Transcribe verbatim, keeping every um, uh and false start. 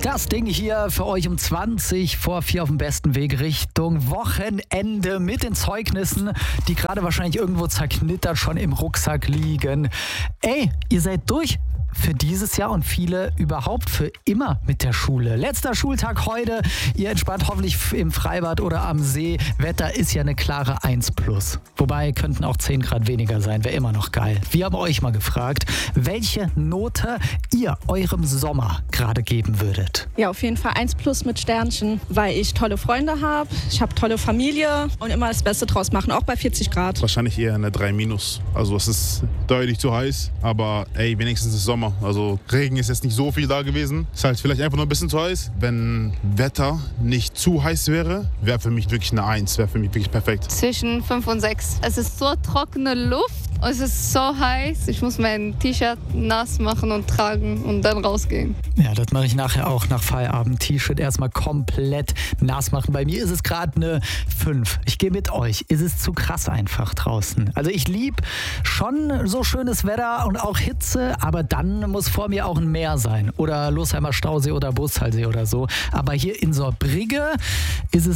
Das Ding hier für euch um zwanzig vor vier auf dem besten Weg Richtung Wochenende mit den Zeugnissen, die gerade wahrscheinlich irgendwo zerknittert schon im Rucksack liegen. Ey, ihr seid durch für dieses Jahr und viele überhaupt für immer mit der Schule. Letzter Schultag heute. Ihr entspannt hoffentlich im Freibad oder am See. Wetter ist ja eine klare eins plus. Wobei könnten auch zehn Grad weniger sein. Wäre immer noch geil. Wir haben euch mal gefragt, welche Note ihr eurem Sommer gerade geben würdet. Ja, auf jeden Fall eins plus mit Sternchen, weil ich tolle Freunde habe, ich habe tolle Familie und immer das Beste draus machen, auch bei vierzig Grad. Wahrscheinlich eher eine drei minus. Also es ist deutlich zu heiß, aber ey, wenigstens ist Sommer. Also Regen ist jetzt nicht so viel da gewesen. Ist halt vielleicht einfach nur ein bisschen zu heiß. Wenn Wetter nicht zu heiß wäre, wäre für mich wirklich eine eins, wäre für mich wirklich perfekt. Zwischen fünf und sechs. Es ist so trockene Luft, es ist so heiß. Ich muss mein T-Shirt nass machen und tragen und dann rausgehen. Ja, das mache ich nachher auch nach Feierabend. T-Shirt erstmal komplett nass machen. Bei mir ist es gerade eine fünf. Ich gehe mit euch. Ist es zu krass einfach draußen. Also ich liebe schon so schönes Wetter und auch Hitze, aber dann muss vor mir auch ein Meer sein. Oder Losheimer Stausee oder Brusthalsee oder so. Aber hier in Saarbrügge ist es